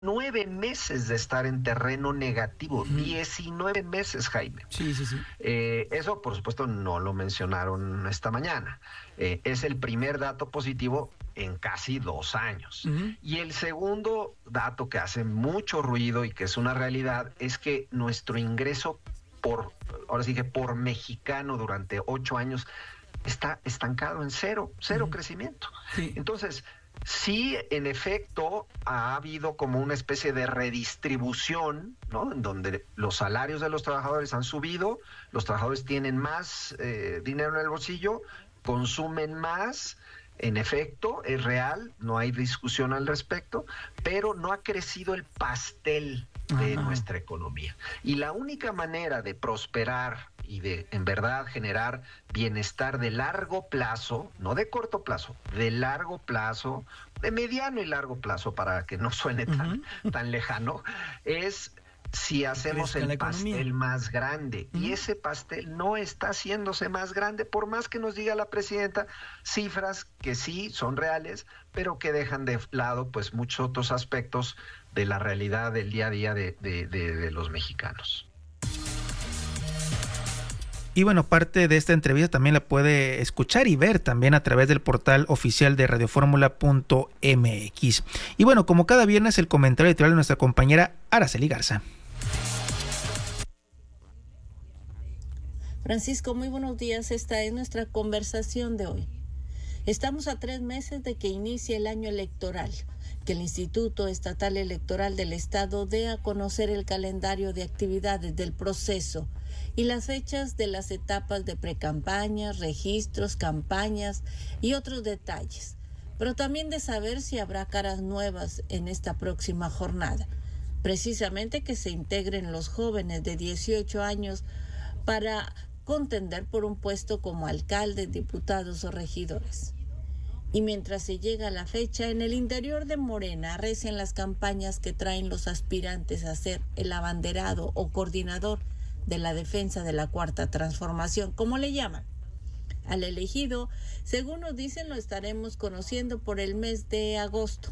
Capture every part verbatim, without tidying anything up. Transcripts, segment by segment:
Nueve meses de estar en terreno negativo, uh-huh. diecinueve meses, Jaime. Sí, sí, sí. Eh, eso, por supuesto, no lo mencionaron esta mañana. Eh, es el primer dato positivo en casi dos años. Uh-huh. Y el segundo dato que hace mucho ruido y que es una realidad es que nuestro ingreso por, ahora sí que por mexicano durante ocho años está estancado en cero, cero uh-huh. crecimiento. Sí. Entonces, sí, en efecto, ha habido como una especie de redistribución, ¿no? En donde los salarios de los trabajadores han subido, los trabajadores tienen más eh, dinero en el bolsillo, consumen más, en efecto, es real, no hay discusión al respecto, pero no ha crecido el pastel de Ajá. nuestra economía. Y la única manera de prosperar y de, en verdad, generar bienestar de largo plazo, no de corto plazo, de largo plazo, de mediano y largo plazo, para que no suene tan, uh-huh. tan lejano, es si hacemos el pastel más grande. Uh-huh. Y ese pastel no está haciéndose más grande, por más que nos diga la presidenta cifras que sí son reales, pero que dejan de lado pues muchos otros aspectos de la realidad del día a día de, de, de, de los mexicanos. Y bueno, parte de esta entrevista también la puede escuchar y ver también a través del portal oficial de radioformula punto m x. Y bueno, como cada viernes, el comentario editorial de nuestra compañera Araceli Garza. Francisco, muy buenos días. Esta es nuestra conversación de hoy. Estamos a tres meses de que inicie el año electoral, que el Instituto Estatal Electoral del Estado dé a conocer el calendario de actividades del proceso y las fechas de las etapas de precampañas, registros, campañas y otros detalles, pero también de saber si habrá caras nuevas en esta próxima jornada, precisamente que se integren los jóvenes de dieciocho años para contender por un puesto como alcaldes, diputados o regidores. Y mientras se llega a la fecha, en el interior de Morena arrecian las campañas que traen los aspirantes a ser el abanderado o coordinador de la defensa de la Cuarta Transformación, como le llaman. Al elegido, según nos dicen, lo estaremos conociendo por el mes de agosto.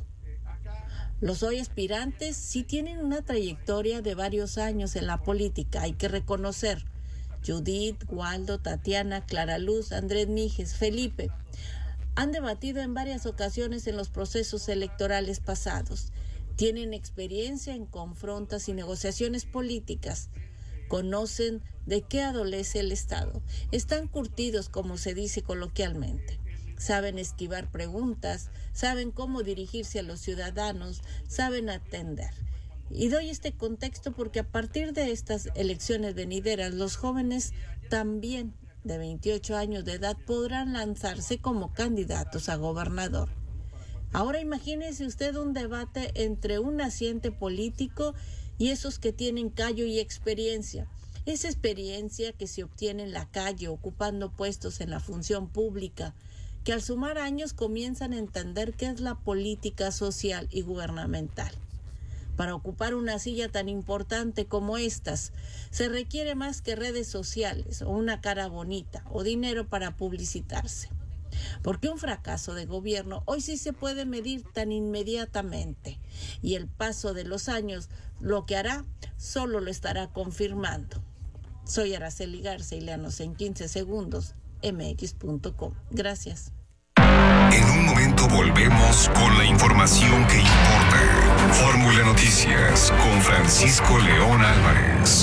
Los hoy aspirantes sí tienen una trayectoria de varios años en la política, hay que reconocer. Judith, Waldo, Tatiana, Clara Luz, Andrés Mijes, Felipe han debatido en varias ocasiones en los procesos electorales pasados. Tienen experiencia en confrontas y negociaciones políticas. Conocen de qué adolece el Estado. Están curtidos, como se dice coloquialmente. Saben esquivar preguntas, saben cómo dirigirse a los ciudadanos, saben atender. Y doy este contexto porque a partir de estas elecciones venideras, los jóvenes también de veintiocho años de edad podrán lanzarse como candidatos a gobernador. Ahora imagínese usted un debate entre un naciente político y esos que tienen callo y experiencia. Esa experiencia que se obtiene en la calle ocupando puestos en la función pública, que al sumar años comienzan a entender qué es la política social y gubernamental. Para ocupar una silla tan importante como estas, se requiere más que redes sociales o una cara bonita o dinero para publicitarse. Porque un fracaso de gobierno hoy sí se puede medir tan inmediatamente y el paso de los años lo que hará solo lo estará confirmando. Soy Araceli Garza y léanos en quince segundos, eme equis punto com. Gracias. En un momento volvemos con la información que importa. Fórmula Noticias con Francisco León Álvarez.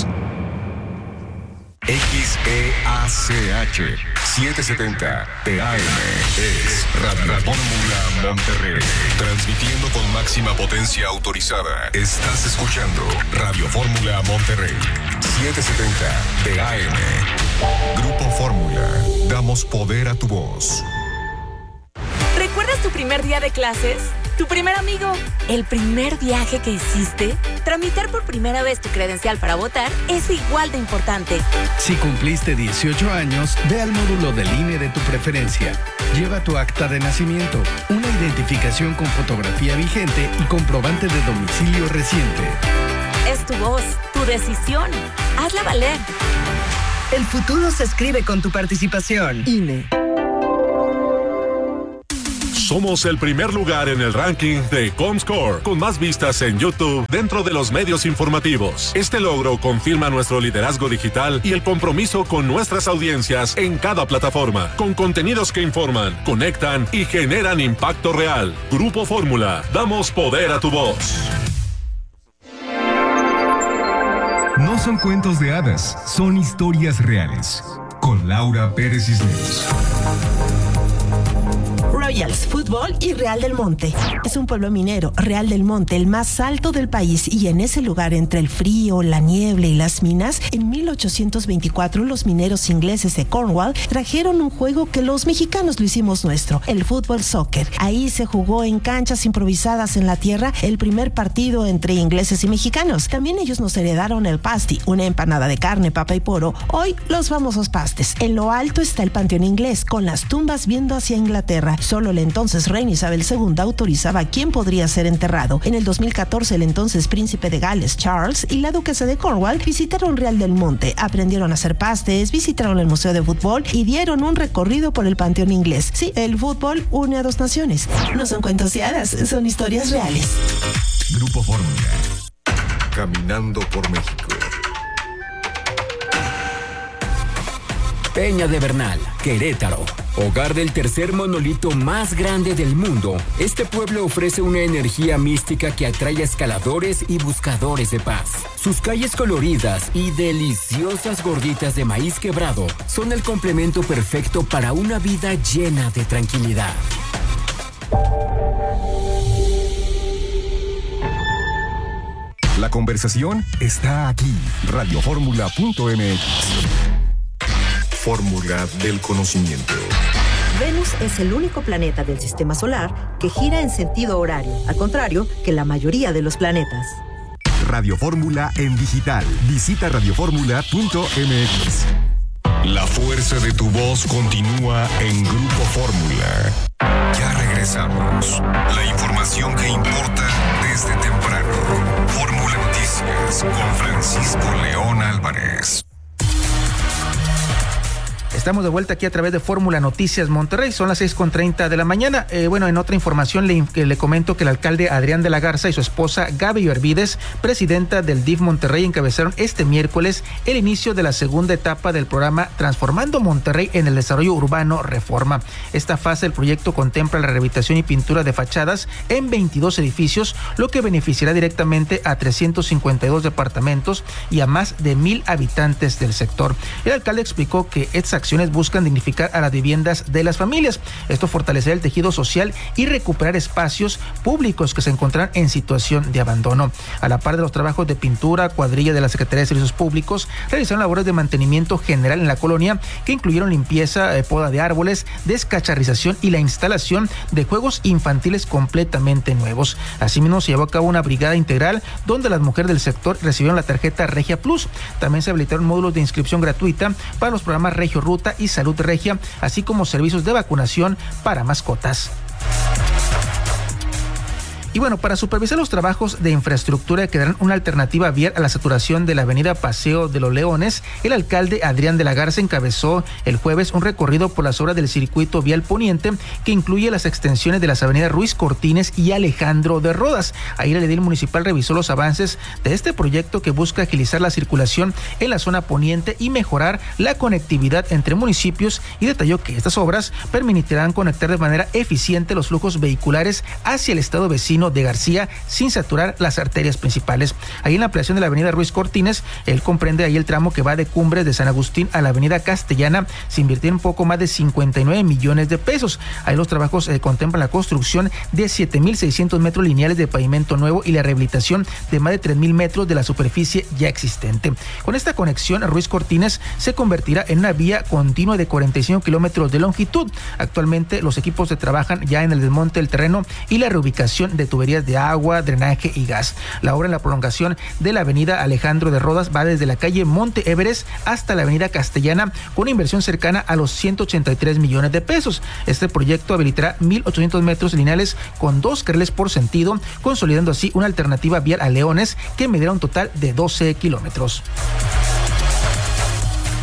X E A C H setecientos setenta T A M es Radio Fórmula Monterrey, transmitiendo con máxima potencia autorizada. Estás escuchando Radio Fórmula Monterrey setecientos setenta T A M. Grupo Fórmula, damos poder a tu voz. ¿Recuerdas tu primer día de clases? ¿Tu primer amigo? ¿El primer viaje que hiciste? Tramitar por primera vez tu credencial para votar es igual de importante. Si cumpliste dieciocho años, ve al módulo del I N E de tu preferencia. Lleva tu acta de nacimiento, una identificación con fotografía vigente y comprobante de domicilio reciente. Es tu voz, tu decisión. Hazla valer. El futuro se escribe con tu participación. I N E. Somos el primer lugar en el ranking de Comscore, con más vistas en YouTube dentro de los medios informativos. Este logro confirma nuestro liderazgo digital y el compromiso con nuestras audiencias en cada plataforma, con contenidos que informan, conectan y generan impacto real. Grupo Fórmula, damos poder a tu voz. No son cuentos de hadas, son historias reales. Con Laura Pérez Cisneros. Royals Fútbol y Real del Monte. Es un pueblo minero, Real del Monte, el más alto del país, y en ese lugar, entre el frío, la niebla y las minas, en mil ochocientos veinticuatro los mineros ingleses de Cornwall trajeron un juego que los mexicanos lo hicimos nuestro, el fútbol soccer. Ahí se jugó en canchas improvisadas en la tierra el primer partido entre ingleses y mexicanos. También ellos nos heredaron el pasty, una empanada de carne, papa y poro, hoy los famosos pastes. En lo alto está el panteón inglés, con las tumbas viendo hacia Inglaterra. Solo la entonces reina Isabel segunda autorizaba a quién podría ser enterrado. En el dos mil catorce, el entonces príncipe de Gales, Charles, y la duquesa de Cornwall visitaron Real del Monte, aprendieron a hacer pastes, visitaron el museo de fútbol y dieron un recorrido por el panteón inglés. Sí, el fútbol une a dos naciones. No son cuentos de hadas, son historias reales. Grupo Fórmula. Caminando por México. Peña de Bernal, Querétaro. Hogar del tercer monolito más grande del mundo, este pueblo ofrece una energía mística que atrae a escaladores y buscadores de paz. Sus calles coloridas y deliciosas gorditas de maíz quebrado son el complemento perfecto para una vida llena de tranquilidad. La conversación está aquí. radio fórmula punto m x. Fórmula del conocimiento. Venus es el único planeta del sistema solar que gira en sentido horario, al contrario que la mayoría de los planetas. Radio Fórmula en digital. Visita radio fórmula punto m x. La fuerza de tu voz continúa en Grupo Fórmula. Ya regresamos. La información que importa desde temprano. Fórmula Noticias con Francisco León Álvarez. Estamos de vuelta aquí a través de Fórmula Noticias Monterrey, son las seis con treinta de la mañana. Eh, bueno, en otra información le, le comento que el alcalde Adrián de la Garza y su esposa Gaby Hervides, presidenta del D I F Monterrey, encabezaron este miércoles el inicio de la segunda etapa del programa Transformando Monterrey en el Desarrollo Urbano Reforma. Esta fase del proyecto contempla la rehabilitación y pintura de fachadas en veintidós edificios, lo que beneficiará directamente a trescientos cincuenta y dos departamentos y a más de mil habitantes del sector. El alcalde explicó que estas acciones buscan dignificar a las viviendas de las familias. Esto fortalecerá el tejido social y recuperar espacios públicos que se encontrarán en situación de abandono. A la par de los trabajos de pintura, cuadrilla de la Secretaría de Servicios Públicos realizaron labores de mantenimiento general en la colonia que incluyeron limpieza, poda de árboles, descacharrización y la instalación de juegos infantiles completamente nuevos. Asimismo, se llevó a cabo una brigada integral donde las mujeres del sector recibieron la tarjeta Regia Plus. También se habilitaron módulos de inscripción gratuita para los programas Regio Ruta y Salud Regia, así como servicios de vacunación para mascotas. Y bueno, para supervisar los trabajos de infraestructura que darán una alternativa vial a la saturación de la avenida Paseo de los Leones, el alcalde Adrián de la Garza encabezó el jueves un recorrido por las obras del circuito vial poniente que incluye las extensiones de las avenidas Ruiz Cortines y Alejandro de Rodas. Ahí el edil municipal revisó los avances de este proyecto que busca agilizar la circulación en la zona poniente y mejorar la conectividad entre municipios, y detalló que estas obras permitirán conectar de manera eficiente los flujos vehiculares hacia el estado vecino de García sin saturar las arterias principales. Ahí en la ampliación de la avenida Ruiz Cortines, él comprende ahí el tramo que va de Cumbres de San Agustín a la avenida Castellana. Se invirtieron un poco más de cincuenta y nueve millones de pesos. Ahí los trabajos eh, contemplan la construcción de siete mil seiscientos metros lineales de pavimento nuevo y la rehabilitación de más de tres mil metros de la superficie ya existente. Con esta conexión, Ruiz Cortines se convertirá en una vía continua de cuarenta y cinco kilómetros de longitud. Actualmente los equipos se trabajan ya en el desmonte del terreno y la reubicación de tuberías de agua, drenaje y gas. La obra en la prolongación de la avenida Alejandro de Rodas va desde la calle Monte Everest hasta la avenida Castellana, con una inversión cercana a los ciento ochenta y tres millones de pesos. Este proyecto habilitará mil ochocientos metros lineales con dos carriles por sentido, consolidando así una alternativa vial a Leones que medirá un total de doce kilómetros. Y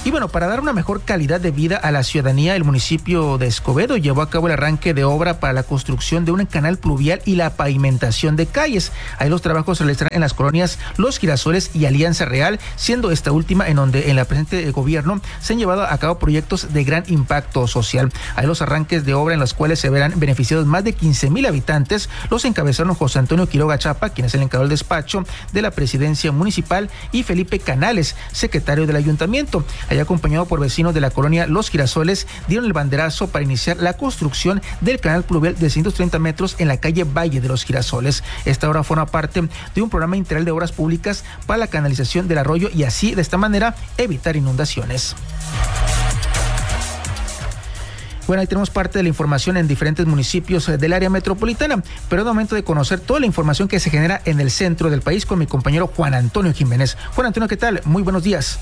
Y bueno, para dar una mejor calidad de vida a la ciudadanía, el municipio de Escobedo llevó a cabo el arranque de obra para la construcción de un canal pluvial y la pavimentación de calles. Ahí los trabajos se realizarán en las colonias Los Girasoles y Alianza Real, siendo esta última en donde en la presente gobierno se han llevado a cabo proyectos de gran impacto social. Hay los arranques de obra en los cuales se verán beneficiados más de quince mil habitantes. Los encabezaron José Antonio Quiroga Chapa, quien es el encargado del despacho de la presidencia municipal, y Felipe Canales, secretario del ayuntamiento. Allá acompañado por vecinos de la colonia Los Girasoles, dieron el banderazo para iniciar la construcción del canal pluvial de ciento treinta metros en la calle Valle de los Girasoles. Esta obra forma parte de un programa integral de obras públicas para la canalización del arroyo y así, de esta manera, evitar inundaciones. Bueno, ahí tenemos parte de la información en diferentes municipios del área metropolitana, pero es momento de conocer toda la información que se genera en el centro del país con mi compañero Juan Antonio Jiménez. Juan Antonio, ¿qué tal? Muy buenos días.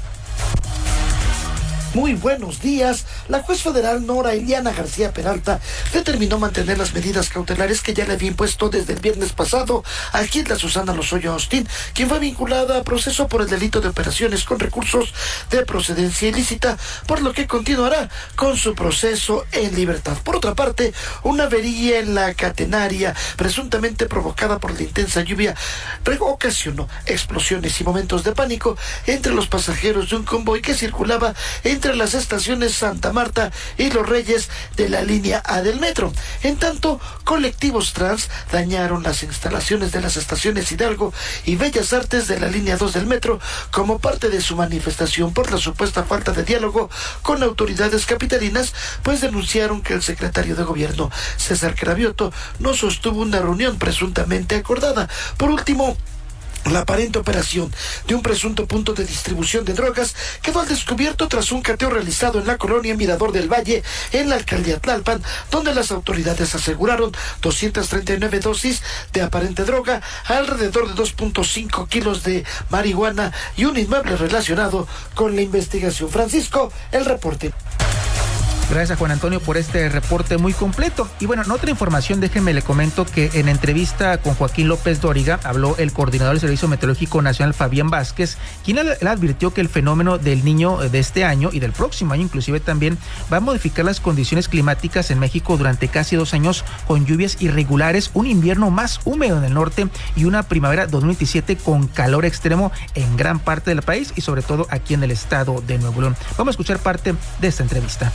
Muy buenos días. La juez federal Nora Eliana García Peralta determinó mantener las medidas cautelares que ya le había impuesto desde el viernes pasado a Gilda Susana Lozoya Austin, quien fue vinculada a proceso por el delito de operaciones con recursos de procedencia ilícita, por lo que continuará con su proceso en libertad. Por otra parte, una avería en la catenaria presuntamente provocada por la intensa lluvia ocasionó explosiones y momentos de pánico entre los pasajeros de un convoy que circulaba entre las estaciones Santa Marta y Los Reyes de la línea A del metro. En tanto, colectivos trans dañaron las instalaciones de las estaciones Hidalgo y Bellas Artes de la línea dos del metro como parte de su manifestación por la supuesta falta de diálogo con autoridades capitalinas, pues denunciaron que el secretario de gobierno, César Cravioto, no sostuvo una reunión presuntamente acordada. Por último, la aparente operación de un presunto punto de distribución de drogas quedó al descubierto tras un cateo realizado en la colonia Mirador del Valle, en la alcaldía Tlalpan, donde las autoridades aseguraron doscientas treinta y nueve dosis de aparente droga, alrededor de dos punto cinco kilos de marihuana y un inmueble relacionado con la investigación. Francisco, el reporte. Gracias, Juan Antonio, por este reporte muy completo. Y bueno, en otra información, déjenme le comento que en entrevista con Joaquín López Dóriga habló el coordinador del Servicio Meteorológico Nacional, Fabián Vázquez, quien le advirtió que el fenómeno del Niño de este año y del próximo año inclusive también va a modificar las condiciones climáticas en México durante casi dos años, con lluvias irregulares, un invierno más húmedo en el norte y una primavera dos mil veintisiete con calor extremo en gran parte del país y sobre todo aquí en el estado de Nuevo León. Vamos a escuchar parte de esta entrevista.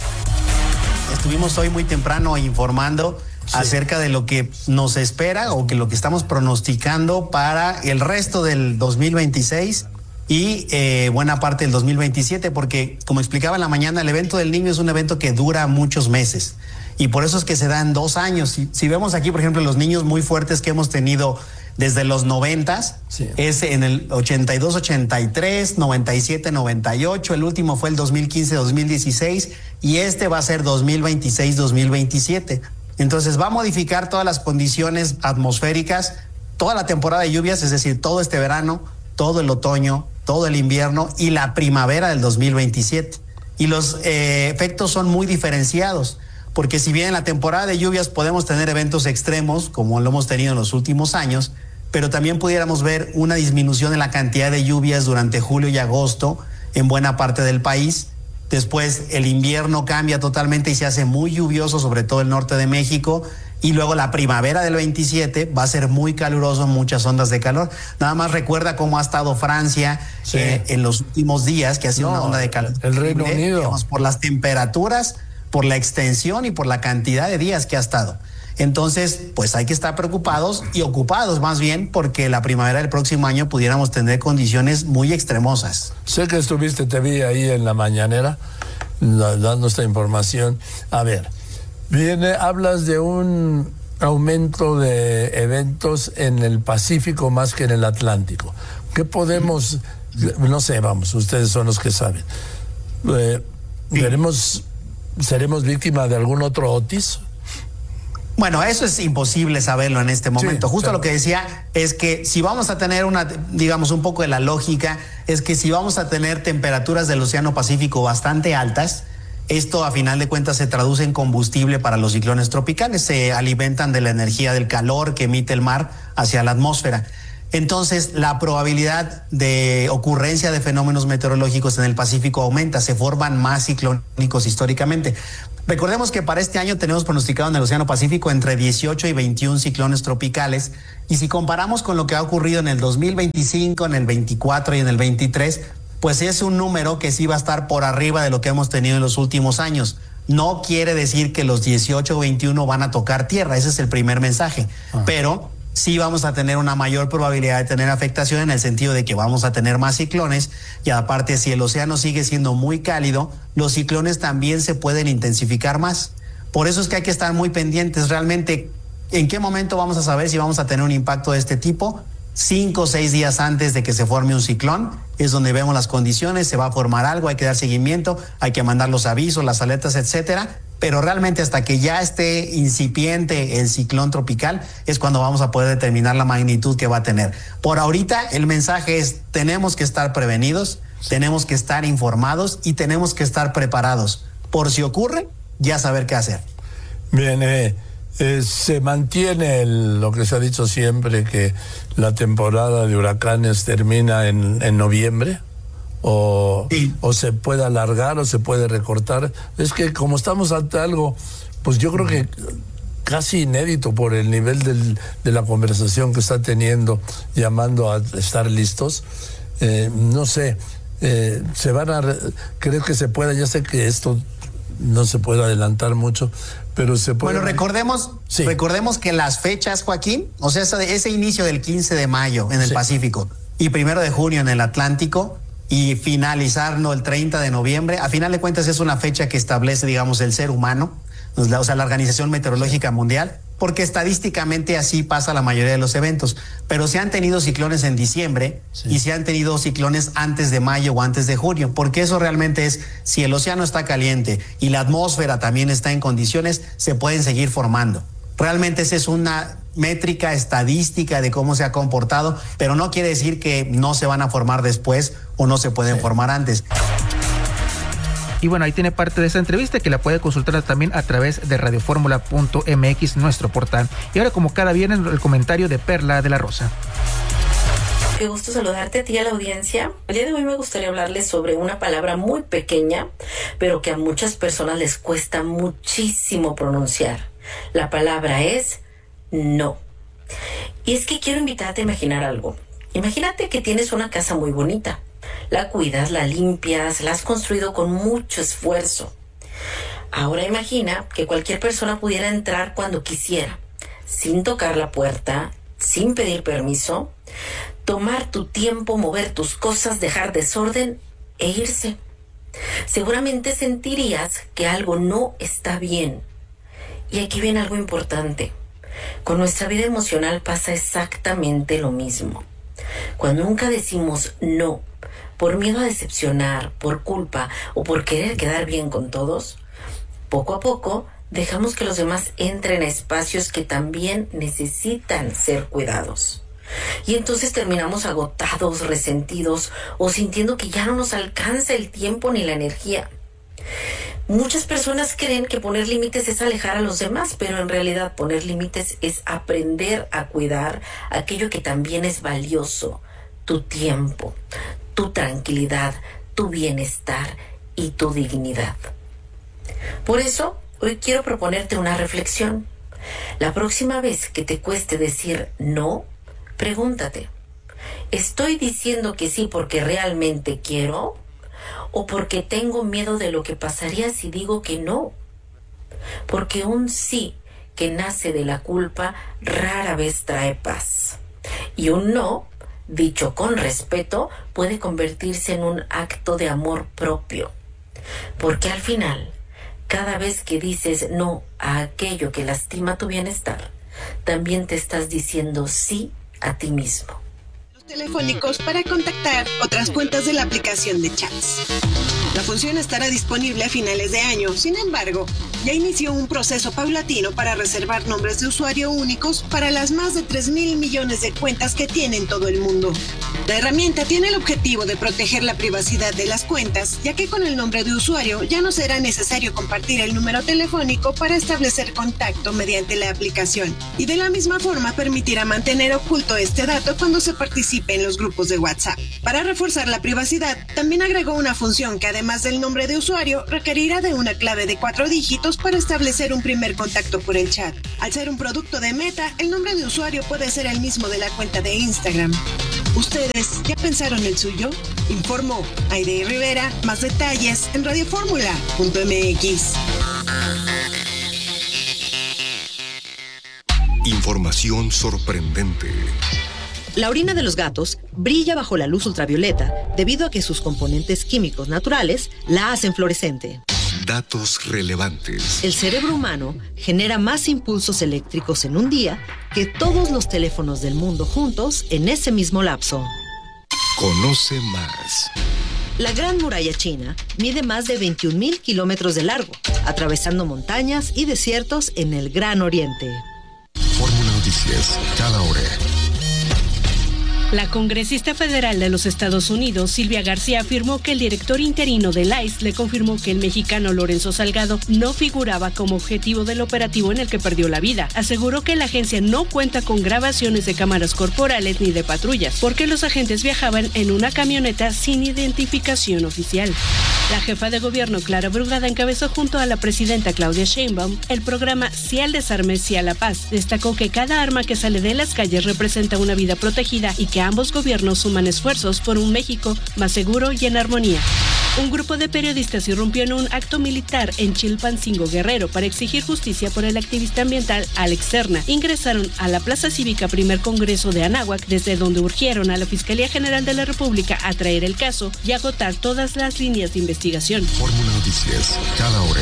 Estuvimos hoy muy temprano informando sí. acerca de lo que nos espera o que lo que estamos pronosticando para el resto del dos mil veintiséis y eh, buena parte del dos mil veintisiete, porque como explicaba en la mañana, el evento del Niño es un evento que dura muchos meses y por eso es que se da en dos años. Si, si vemos aquí, por ejemplo, los niños muy fuertes que hemos tenido desde los noventas, sí. es en el ochenta y dos, ochenta y tres, noventa y siete, noventa y ocho, el último fue el dos mil quince, dos mil dieciséis y este va a ser dos mil veintiséis, dos mil veintisiete. Entonces va a modificar todas las condiciones atmosféricas, toda la temporada de lluvias, es decir, todo este verano, todo el otoño, todo el invierno y la primavera del dos mil veintisiete. Y los eh, efectos son muy diferenciados, porque si bien en la temporada de lluvias podemos tener eventos extremos, como lo hemos tenido en los últimos años, pero también pudiéramos ver una disminución en la cantidad de lluvias durante julio y agosto en buena parte del país. Después el invierno cambia totalmente y se hace muy lluvioso, sobre todo el norte de México, y luego la primavera del veintisiete va a ser muy caluroso, muchas ondas de calor. Nada más recuerda cómo ha estado Francia sí. eh, en los últimos días, que ha sido no, una onda de calor. El Reino Unido. Digamos, por las temperaturas, por la extensión y por la cantidad de días que ha estado. Entonces, pues hay que estar preocupados y ocupados más bien, porque la primavera del próximo año pudiéramos tener condiciones muy extremosas. Sé que estuviste, te vi ahí en la mañanera dando esta información. A ver, viene, hablas de un aumento de eventos en el Pacífico más que en el Atlántico. ¿Qué podemos, no sé, vamos, ustedes son los que saben. Eh, sí. Veremos... ¿Seremos víctimas de algún otro Otis? Bueno, eso es imposible saberlo en este momento. Sí, Justo claro. Lo que decía es que si vamos a tener una, digamos, un poco de la lógica, es que si vamos a tener temperaturas del Océano Pacífico bastante altas, esto a final de cuentas se traduce en combustible para los ciclones tropicales. Se alimentan de la energía del calor que emite el mar hacia la atmósfera. entonces la probabilidad de ocurrencia de fenómenos meteorológicos en el Pacífico aumenta, se forman más ciclónicos históricamente. Recordemos que para este año tenemos pronosticado en el Océano Pacífico entre dieciocho y veintiún ciclones tropicales, y si comparamos con lo que ha ocurrido en el dos mil veinticinco, en el veinticuatro y en el veintitrés, pues es un número que sí va a estar por arriba de lo que hemos tenido en los últimos años. No quiere decir que los dieciocho o veintiuno van a tocar tierra, ese es el primer mensaje, ah. pero sí vamos a tener una mayor probabilidad de tener afectación en el sentido de que vamos a tener más ciclones, y aparte, si el océano sigue siendo muy cálido, los ciclones también se pueden intensificar más. Por eso es que hay que estar muy pendientes. Realmente, ¿en qué momento vamos a saber si vamos a tener un impacto de este tipo? Cinco o seis días antes de que se forme un ciclón es donde vemos las condiciones, se va a formar algo, hay que dar seguimiento, hay que mandar los avisos, las alertas, etcétera. Pero realmente hasta que ya esté incipiente el ciclón tropical es cuando vamos a poder determinar la magnitud que va a tener. Por ahorita el mensaje es: tenemos que estar prevenidos, tenemos que estar informados y tenemos que estar preparados. Por si ocurre, ya saber qué hacer. Bien, eh, eh, se mantiene el, lo que se ha dicho siempre, que la temporada de huracanes termina en, en noviembre. O, sí. o se puede alargar o se puede recortar. Es que como estamos ante algo, pues yo creo que casi inédito por el nivel del, de la conversación que está teniendo, llamando a estar listos, eh, no sé, eh, se van a, creo que se pueda, ya sé que esto no se puede adelantar mucho, pero se puede. Bueno, recordemos, sí. recordemos que las fechas, Joaquín, o sea, ese, ese inicio del quince de mayo en el sí. Pacífico y primero de junio en el Atlántico, y finalizarlo el treinta de noviembre, a final de cuentas es una fecha que establece, digamos, el ser humano, o sea, la Organización Meteorológica Mundial, porque estadísticamente así pasa la mayoría de los eventos. Pero se han tenido ciclones en diciembre sí. y se han tenido ciclones antes de mayo o antes de junio, porque eso realmente es, si el océano está caliente y la atmósfera también está en condiciones, se pueden seguir formando. Realmente esa es una métrica estadística de cómo se ha comportado, pero no quiere decir que no se van a formar después o no se pueden sí. formar antes. Y bueno, ahí tiene parte de esta entrevista que la puede consultar también a través de radio fórmula punto m x, nuestro portal. Y ahora, como cada viernes, el comentario de Perla de la Rosa. Qué gusto saludarte a ti y a la audiencia. El día de hoy me gustaría hablarles sobre una palabra muy pequeña, pero que a muchas personas les cuesta muchísimo pronunciar. La palabra es no. Y es que quiero invitarte a imaginar algo. Imagínate que tienes una casa muy bonita. La cuidas, la limpias, la has construido con mucho esfuerzo. Ahora imagina que cualquier persona pudiera entrar cuando quisiera, sin tocar la puerta, sin pedir permiso, tomar tu tiempo, mover tus cosas, dejar desorden e irse. Seguramente sentirías que algo no está bien. Y aquí viene algo importante. Con nuestra vida emocional pasa exactamente lo mismo. Cuando nunca decimos no, por miedo a decepcionar, por culpa o por querer quedar bien con todos, poco a poco dejamos que los demás entren a espacios que también necesitan ser cuidados. Y entonces terminamos agotados, resentidos o sintiendo que ya no nos alcanza el tiempo ni la energía. Muchas personas creen que poner límites es alejar a los demás, pero en realidad poner límites es aprender a cuidar aquello que también es valioso: tu tiempo, tu tranquilidad, tu bienestar y tu dignidad. Por eso, hoy quiero proponerte una reflexión. La próxima vez que te cueste decir no, pregúntate: ¿estoy diciendo que sí porque realmente quiero? ¿O porque tengo miedo de lo que pasaría si digo que no? Porque un sí que nace de la culpa rara vez trae paz. Y un no, dicho con respeto, puede convertirse en un acto de amor propio. Porque al final, cada vez que dices no a aquello que lastima tu bienestar, también te estás diciendo sí a ti mismo. Telefónicos para contactar otras cuentas de la aplicación de chats. La función estará disponible a finales de año. Sin embargo, ya inició un proceso paulatino para reservar nombres de usuario únicos para las más de tres mil millones de cuentas que tiene en todo el mundo. La herramienta tiene el objetivo de proteger la privacidad de las cuentas, ya que con el nombre de usuario ya no será necesario compartir el número telefónico para establecer contacto mediante la aplicación, y de la misma forma permitirá mantener oculto este dato cuando se participe en los grupos de WhatsApp. Para reforzar la privacidad, también agregó una función que además del nombre de usuario requerirá de una clave de cuatro dígitos para establecer un primer contacto por el chat. Al ser un producto de Meta, el nombre de usuario puede ser el mismo de la cuenta de Instagram. ¿Ustedes ya pensaron el suyo? Informó Aide Rivera. Más detalles en radio fórmula punto m x. Información sorprendente. La orina de los gatos brilla bajo la luz ultravioleta debido a que sus componentes químicos naturales la hacen fluorescente. Datos relevantes. El cerebro humano genera más impulsos eléctricos en un día que todos los teléfonos del mundo juntos en ese mismo lapso. Conoce más. La Gran Muralla China mide más de veintiún mil kilómetros de largo, atravesando montañas y desiertos en el Gran Oriente. Fórmula Noticias, cada hora. La congresista federal de los Estados Unidos, Silvia García, afirmó que el director interino del I C E le confirmó que el mexicano Lorenzo Salgado no figuraba como objetivo del operativo en el que perdió la vida. Aseguró que la agencia no cuenta con grabaciones de cámaras corporales ni de patrullas, porque los agentes viajaban en una camioneta sin identificación oficial. La jefa de gobierno, Clara Brugada, encabezó junto a la presidenta Claudia Sheinbaum el programa Sí al Desarme, Sí a la Paz. Destacó que cada arma que sale de las calles representa una vida protegida y que ambos gobiernos suman esfuerzos por un México más seguro y en armonía. Un grupo de periodistas irrumpió en un acto militar en Chilpancingo, Guerrero, para exigir justicia por el activista ambiental Alex Serna. Ingresaron a la Plaza Cívica Primer Congreso de Anáhuac, desde donde urgieron a la Fiscalía General de la República a traer el caso y agotar todas las líneas de investigación. Fórmula Noticias, cada hora.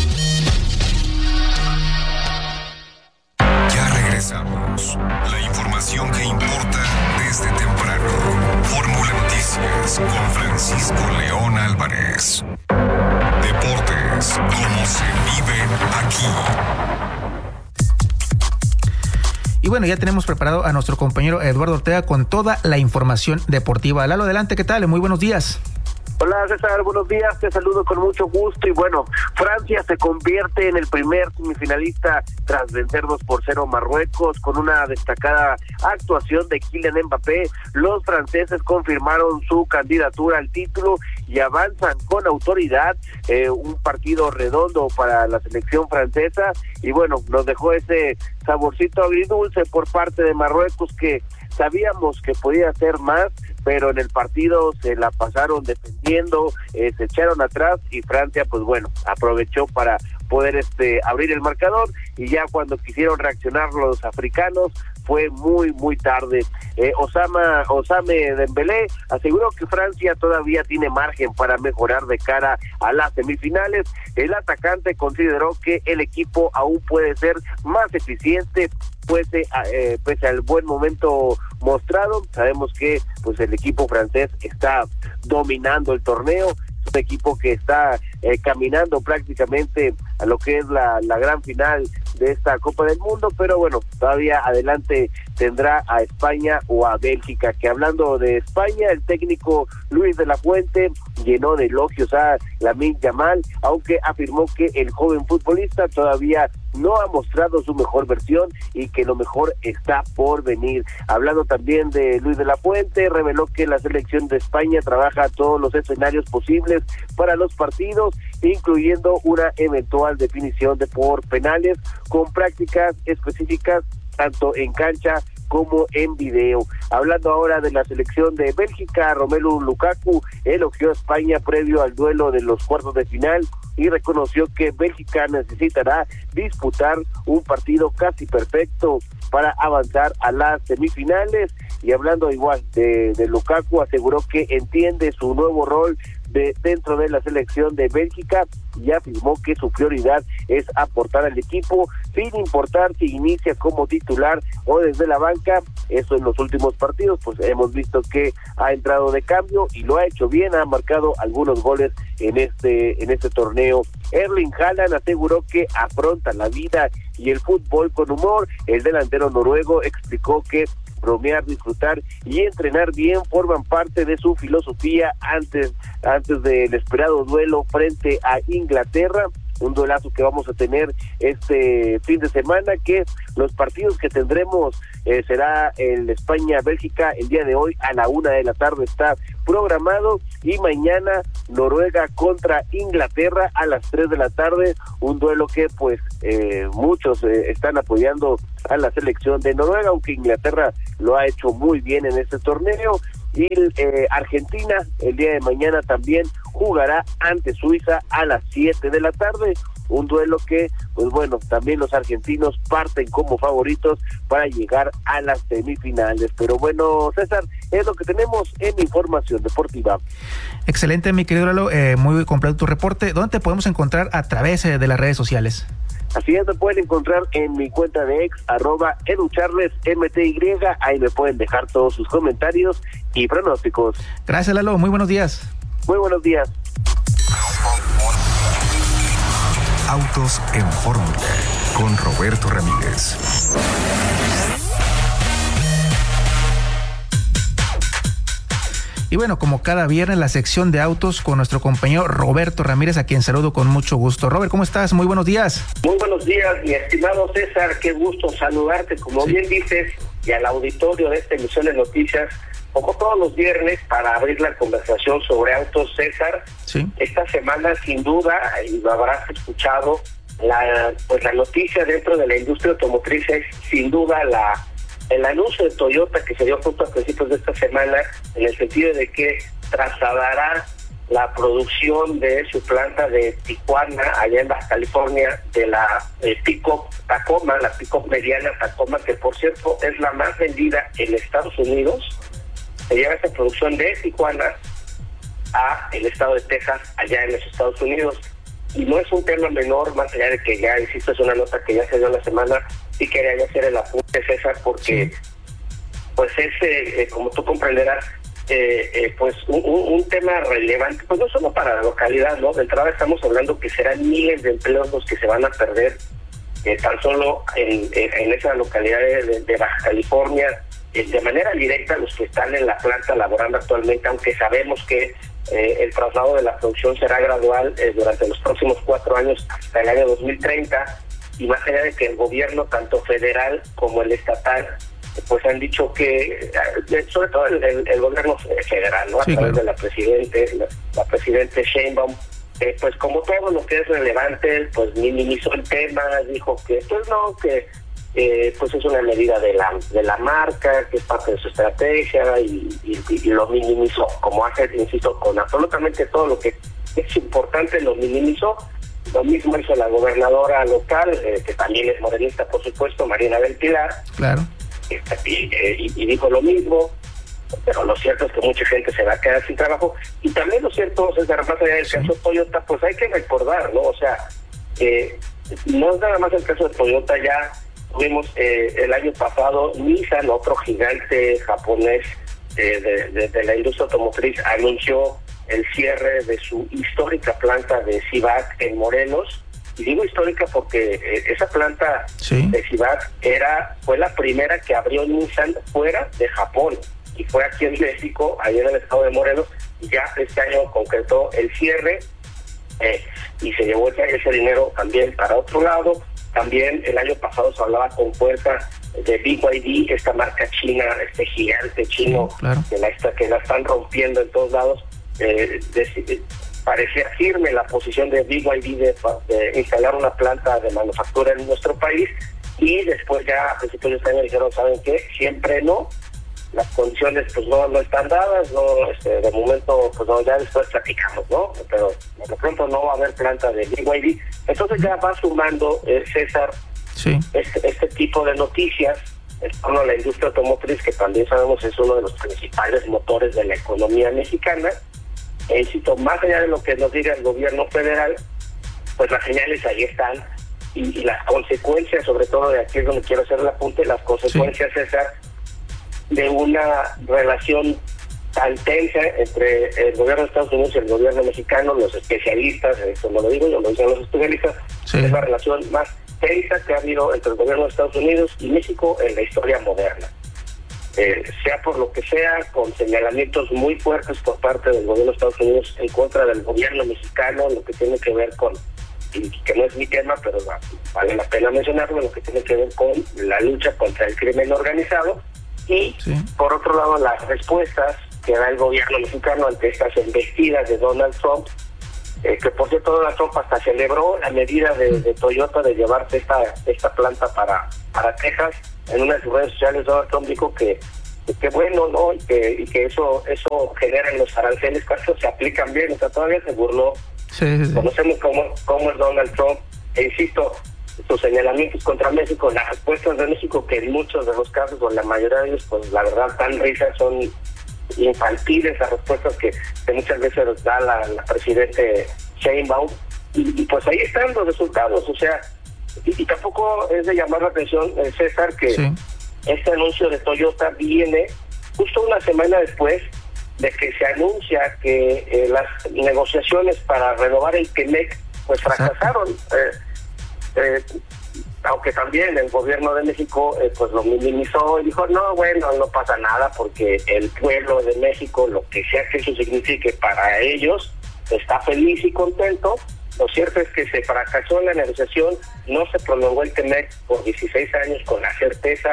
Ya regresamos. La información que importa desde temprano. Fórmula Noticias con Francisco León Álvarez. Deportes, como se viven aquí. Y bueno, ya tenemos preparado a nuestro compañero Eduardo Ortega con toda la información deportiva. Lalo, adelante, ¿qué tal? Muy buenos días. Hola César, buenos días, te saludo con mucho gusto y bueno, Francia se convierte en el primer semifinalista tras vencer dos por cero Marruecos con una destacada actuación de Kylian Mbappé. Los franceses confirmaron su candidatura al título y avanzan con autoridad, eh, un partido redondo para la selección francesa y bueno, nos dejó ese saborcito agridulce por parte de Marruecos que sabíamos que podía hacer más, pero en el partido se la pasaron defendiendo, eh, se echaron atrás y Francia, pues bueno, aprovechó para poder este abrir el marcador y ya cuando quisieron reaccionar los africanos fue muy muy tarde. Eh, Osama Osame Dembélé aseguró que Francia todavía tiene margen para mejorar de cara a las semifinales. El atacante consideró que el equipo aún puede ser más eficiente pese, a, eh, pese al buen momento mostrado. Sabemos que pues el equipo francés está dominando el torneo, es un equipo que está eh, caminando prácticamente a lo que es la, la gran final de esta Copa del Mundo, pero bueno, todavía adelante tendrá a España o a Bélgica, que hablando de España, el técnico Luis de la Fuente llenó de elogios a Lamine Yamal, aunque afirmó que el joven futbolista todavía no ha mostrado su mejor versión y que lo mejor está por venir. Hablando también de Luis de la Fuente, reveló que la selección de España trabaja todos los escenarios posibles para los partidos, incluyendo una eventual definición de por penales, con prácticas específicas tanto en cancha como en video. Hablando ahora de la selección de Bélgica, Romelu Lukaku elogió a España previo al duelo de los cuartos de final y reconoció que Bélgica necesitará disputar un partido casi perfecto para avanzar a las semifinales. Y hablando igual de, de Lukaku, aseguró que entiende su nuevo rol de dentro de la selección de Bélgica y afirmó que su prioridad es aportar al equipo sin importar si inicia como titular o desde la banca. Eso en los últimos partidos, pues hemos visto que ha entrado de cambio y lo ha hecho bien, ha marcado algunos goles en este en este torneo. Erling Haaland aseguró que afronta la vida y el fútbol con humor. El delantero noruego explicó que bromear, disfrutar y entrenar bien forman parte de su filosofía antes, antes del esperado duelo frente a Inglaterra, un duelazo que vamos a tener este fin de semana, que los partidos que tendremos eh, será el España-Bélgica el día de hoy a la una de la tarde está programado, y mañana Noruega contra Inglaterra a las tres de la tarde, un duelo que pues eh, muchos eh, están apoyando a la selección de Noruega, aunque Inglaterra lo ha hecho muy bien en este torneo. Y eh, Argentina el día de mañana también jugará ante Suiza a las siete de la tarde, un duelo que, pues bueno, también los argentinos parten como favoritos para llegar a las semifinales. Pero bueno, César, es lo que tenemos en información deportiva. Excelente, mi querido Lalo, eh, muy completo tu reporte. ¿Dónde te podemos encontrar a través eh, de las redes sociales? Así es, me pueden encontrar en mi cuenta de ex, arroba educharles mty, ahí me pueden dejar todos sus comentarios y pronósticos. Gracias, Lalo, muy buenos días. Muy buenos días. Autos en Fórmula, con Roberto Ramírez. Y bueno, como cada viernes, la sección de autos con nuestro compañero Roberto Ramírez, a quien saludo con mucho gusto. Robert, ¿cómo estás? Muy buenos días. Muy buenos días, mi estimado César, qué gusto saludarte, como sí. bien dices, y al auditorio de esta emisión de noticias, como todos los viernes, para abrir la conversación sobre autos, César. Sí. Esta semana, sin duda, y lo habrás escuchado, la pues la noticia dentro de la industria automotriz es, sin duda, la el anuncio de Toyota que se dio justo a principios de esta semana, en el sentido de que trasladará la producción de su planta de Tijuana, allá en Baja California, de la eh, pick-up Tacoma, la pick-up mediana Tacoma, que por cierto es la más vendida en Estados Unidos. Se lleva esa producción de Tijuana a el estado de Texas, allá en los Estados Unidos. Y no es un tema menor, más allá de que ya, insisto, es una nota que ya se dio la semana. Sí quería yo hacer el apunte, César, porque sí. pues es, eh, como tú comprenderás, eh, eh, pues un, un, un tema relevante, pues no solo para la localidad, ¿no? De entrada estamos hablando que serán miles de empleos los que se van a perder eh, tan solo en, en, en esa localidad de, de Baja California, eh, de manera directa los que están en la planta laborando actualmente, aunque sabemos que eh, el traslado de la producción será gradual eh, durante los próximos cuatro años hasta el año dos mil treinta, y más allá de que el gobierno, tanto federal como el estatal, pues han dicho que, sobre todo el, el, el gobierno federal, ¿no? A sí, través claro. de la presidente, la, la presidente Sheinbaum, eh, pues como todo lo que es relevante, pues minimizó el tema, dijo que pues no, que eh, pues es una medida de la de la marca, que es parte de su estrategia, y, y, y lo minimizó, como hace, insisto, con absolutamente todo lo que es importante, lo minimizó. Lo mismo hizo la gobernadora local, eh, que también es morenista, por supuesto, Marina del Pilar. Claro. Y, y, y dijo lo mismo, pero lo cierto es que mucha gente se va a quedar sin trabajo. Y también lo cierto, César, más allá del sí. caso Toyota, pues hay que recordar, ¿no? O sea, eh, no es nada más el caso de Toyota, ya tuvimos eh, el año pasado Nissan, otro gigante japonés eh, de, de, de la industria automotriz, anunció el cierre de su histórica planta de Civac en Morelos. Y digo histórica porque eh, esa planta sí. de Civac era, fue la primera que abrió Nissan fuera de Japón, y fue aquí en México, ahí en el estado de Morelos, y ya este año concretó el cierre eh, y se llevó ese, ese dinero también para otro lado. También el año pasado se hablaba con fuerza de B Y D, esta marca china, este gigante chino, sí, claro. que, la, que la están rompiendo en todos lados. Eh, de, de, parecía firme la posición de B Y D de, de instalar una planta de manufactura en nuestro país, y después ya a principios de este año dijeron, ¿saben qué? Siempre no, las condiciones pues no no están dadas, no este, de momento pues no, ya después platicamos, ¿no? Pero de pronto no va a haber planta de B Y D. Entonces ya va sumando, eh, César, sí. este, este tipo de noticias en torno a la industria automotriz, que también sabemos es uno de los principales motores de la economía mexicana. E insisto, más allá de lo que nos diga el gobierno federal, pues las señales ahí están y, y las consecuencias, sobre todo de aquí es donde quiero hacer el apunte, las consecuencias sí. esas de una relación tan tensa entre el gobierno de Estados Unidos y el gobierno mexicano, los especialistas, esto no lo digo yo, lo dicen los especialistas, sí. es la relación más tensa que ha habido entre el gobierno de Estados Unidos y México en la historia moderna. Eh, sea por lo que sea, con señalamientos muy fuertes por parte del gobierno de Estados Unidos en contra del gobierno mexicano, lo que tiene que ver con, y que no es mi tema, pero vale la pena mencionarlo, lo que tiene que ver con la lucha contra el crimen organizado, y sí. por otro lado las respuestas que da el gobierno mexicano ante estas embestidas de Donald Trump, eh, que por cierto Donald Trump hasta celebró la medida de, de Toyota de llevarse esta esta planta para, para Texas. En una de sus redes sociales Donald Trump dijo que que bueno, ¿no? Y que, y que eso eso genera en los aranceles, casos se aplican bien, o sea, todavía se burló. Sí, sí. Conocemos cómo, cómo es Donald Trump, e insisto, sus señalamientos contra México, las respuestas de México, que en muchos de los casos, o la mayoría de ellos, pues la verdad, tan risas, son infantiles las respuestas que, que muchas veces da la, la presidente Sheinbaum, y, y pues ahí están los resultados, o sea, y, y tampoco es de llamar la atención, eh, César, que sí. este anuncio de Toyota viene justo una semana después de que se anuncia que eh, las negociaciones para renovar el T-MEC pues fracasaron, eh, eh, aunque también el gobierno de México eh, pues lo minimizó y dijo, no, bueno, no pasa nada porque el pueblo de México, lo que sea que eso signifique para ellos, está feliz y contento. Lo cierto es que se fracasó en la negociación, no se prolongó el T-MEC por dieciséis años con la certeza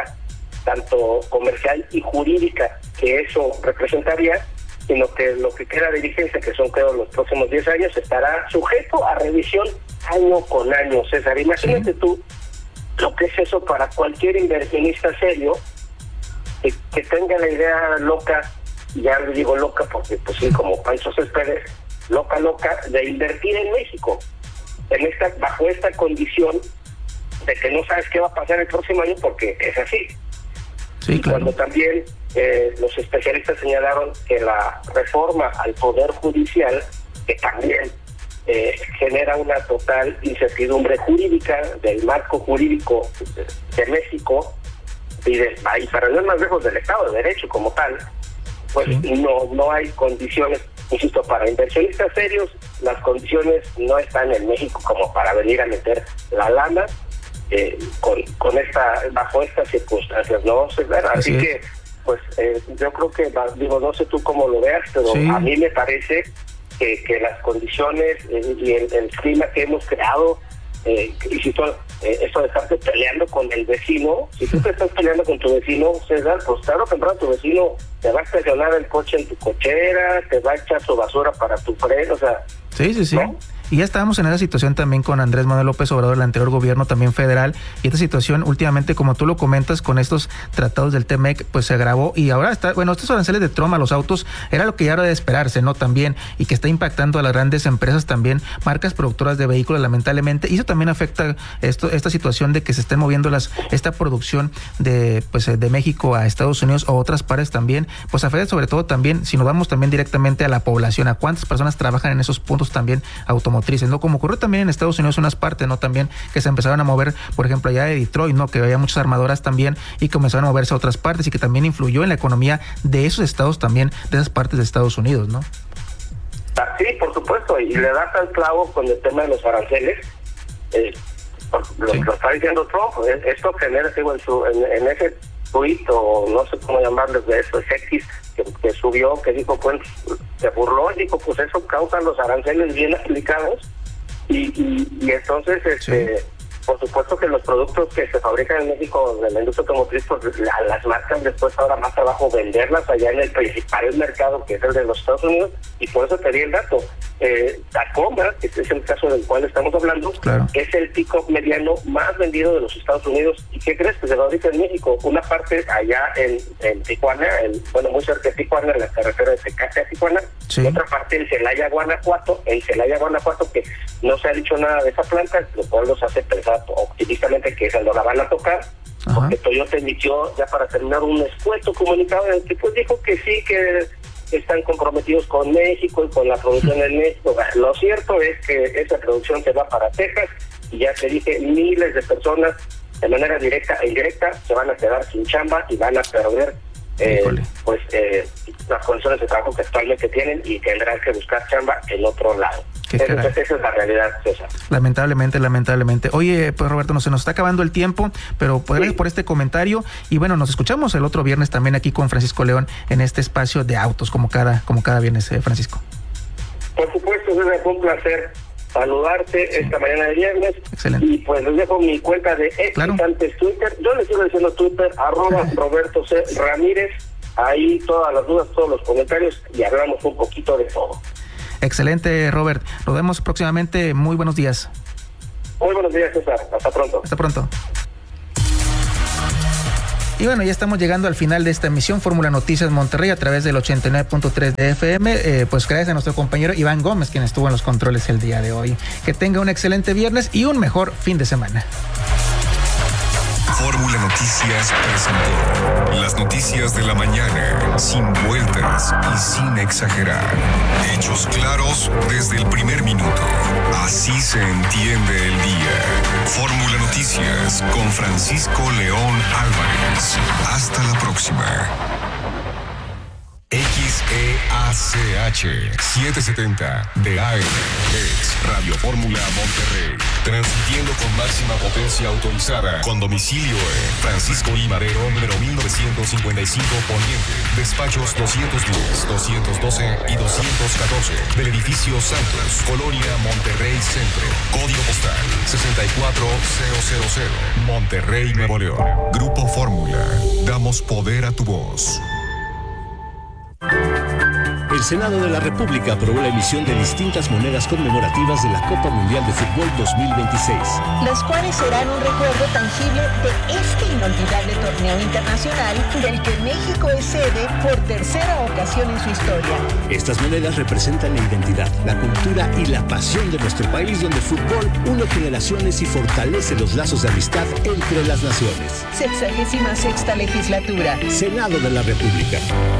tanto comercial y jurídica que eso representaría, sino que lo que queda de vigencia, que son creo los próximos diez años, estará sujeto a revisión año con año. César, imagínate sí. tú lo que es eso para cualquier inversionista serio que, que tenga la idea loca, ya le digo loca porque pues sí, como Pancho Céspedes, loca, loca, de invertir en México, en esta bajo esta condición de que no sabes qué va a pasar el próximo año porque es así. Sí, claro. Cuando también eh, los especialistas señalaron que la reforma al Poder Judicial, que también eh, genera una total incertidumbre jurídica del marco jurídico de, de México, y, de, y para no ir más lejos del Estado de Derecho como tal, pues sí. no, no hay condiciones, insisto, para inversionistas serios, las condiciones no están en México como para venir a meter la lana. Eh, con, con esta bajo estas circunstancias, ¿no? Así, Así que, pues, eh, yo creo que, digo, no sé tú cómo lo veas, pero sí. a mí me parece que, que las condiciones eh, y el, el clima que hemos creado, eh, y si tú, eh, eso de estarte peleando con el vecino, si tú te estás peleando con tu vecino, César, pues tarde o temprano tu vecino te va a estacionar el coche en tu cochera, te va a echar su basura para tu freno, o sea... Sí, sí, sí. ¿no? Y ya estábamos en esa situación también con Andrés Manuel López Obrador, el anterior gobierno también federal, y esta situación últimamente, como tú lo comentas, con estos tratados del T-MEC, pues se agravó, y ahora está, bueno, estos aranceles de Trump a los autos era lo que ya era de esperarse, ¿no? También, y que está impactando a las grandes empresas también, marcas productoras de vehículos, lamentablemente, y eso también afecta esto, esta situación de que se estén moviendo las, esta producción de, pues, de México a Estados Unidos o otras partes también, pues afecta sobre todo también, si nos vamos también directamente a la población, a cuántas personas trabajan en esos puntos también automotrices, ¿no? Como ocurrió también en Estados Unidos unas partes, ¿no? También que se empezaron a mover, por ejemplo, allá de Detroit, ¿no? Que había muchas armadoras también y comenzaron a moverse a otras partes y que también influyó en la economía de esos estados también, de esas partes de Estados Unidos, ¿no? Sí, por supuesto, y le das al clavo con el tema de los aranceles, eh, lo, sí. lo está diciendo Trump, esto genera, digo, en, su, en, en ese tuit, o no sé cómo llamarles de eso, es X, que, que subió, que dijo, pues, se burló y dijo, pues eso causa los aranceles bien aplicados, y, y, y entonces, este, sí. por supuesto que los productos que se fabrican en México de la industria automotriz, pues la, las marcas después ahora más trabajo venderlas allá en el principal mercado, que es el de los Estados Unidos, y por eso te di el dato. Eh, Tacoma, que es el caso del cual estamos hablando, claro. es el pick-up mediano más vendido de los Estados Unidos. ¿Y qué crees? Que se fabrica en México. Una parte allá en, en Tijuana, en, bueno, muy cerca de Tijuana, en la carretera de Tecate a Tijuana, sí. y otra parte en Celaya, Guanajuato, en Celaya, Guanajuato, que no se ha dicho nada de esa planta, lo cual los hace pensar optimistamente que esa no la van a tocar. Ajá. Porque Toyota emitió, ya para terminar, un esfuerzo comunicado en el que pues dijo que sí, que están comprometidos con México y con la producción en México. Lo cierto es que esa producción se va para Texas y ya te dije, miles de personas de manera directa e indirecta se van a quedar sin chamba y van a perder eh, pues eh, las condiciones de trabajo que actualmente tienen y tendrán que buscar chamba en otro lado. Entonces, esa es la realidad, César. Lamentablemente, lamentablemente. Oye, pues Roberto, no se nos está acabando el tiempo, pero pues, gracias sí. por este comentario. Y bueno, nos escuchamos el otro viernes también aquí con Francisco León en este espacio de autos, como cada, como cada viernes, eh, Francisco. Por supuesto, César, fue un placer saludarte sí. esta mañana de viernes. Excelente. Y pues les dejo mi cuenta de ex claro. Twitter. Yo les sigo diciendo Twitter, arroba Roberto C. Ramírez. Ahí todas las dudas, todos los comentarios y hablamos un poquito de todo. Excelente, Robert. Nos vemos próximamente. Muy buenos días. Muy buenos días, César. Hasta pronto. Hasta pronto. Y bueno, ya estamos llegando al final de esta emisión Fórmula Noticias Monterrey a través del ochenta y nueve punto tres de F M. Eh, pues gracias a nuestro compañero Iván Gómez, quien estuvo en los controles el día de hoy. Que tenga un excelente viernes y un mejor fin de semana. Fórmula Noticias presentó las noticias de la mañana, sin vueltas y sin exagerar. Hechos claros desde el primer minuto. Así se entiende el día. Fórmula Noticias con Francisco León Álvarez. Hasta la próxima. X E A C H setecientos setenta de A M es Radio Fórmula Monterrey, transmitiendo con máxima potencia autorizada, con domicilio en Francisco I. Madero, número mil novecientos cincuenta y cinco Poniente, despachos doscientos diez, doscientos doce y doscientos catorce, del edificio Santos, Colonia Monterrey Centro, código postal sesenta y cuatro mil, Monterrey, Nuevo León. Grupo Fórmula, damos poder a tu voz. El Senado de la República aprobó la emisión de distintas monedas conmemorativas de la Copa Mundial de Fútbol dos mil veintiséis. Las cuales serán un recuerdo tangible de este inolvidable torneo internacional del que México es sede por tercera ocasión en su historia. Estas monedas representan la identidad, la cultura y la pasión de nuestro país, donde el fútbol une generaciones y fortalece los lazos de amistad entre las naciones. Sexagésima sexta legislatura. Senado de la República.